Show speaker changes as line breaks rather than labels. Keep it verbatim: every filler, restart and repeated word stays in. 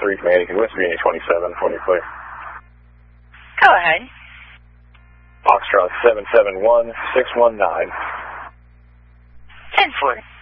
three from Anakin, Whiskey Union twenty-seven, when you're clear.
Go ahead.
Foxtrot seven seven one, six one nine.
ten four.